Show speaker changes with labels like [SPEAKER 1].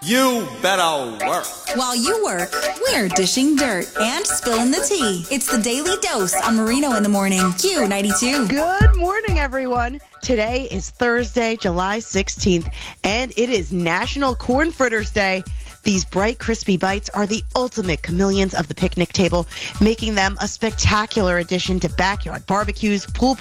[SPEAKER 1] You better work.
[SPEAKER 2] While you work, we're dishing dirt and spilling the tea. It's the Daily Dose on Marino in the Morning. Q92.
[SPEAKER 3] Good morning, everyone. Today is Thursday, July 16th, and it is National Corn Fritters Day. These bright, crispy bites are the ultimate chameleons of the picnic table, making them a spectacular addition to backyard barbecues, pool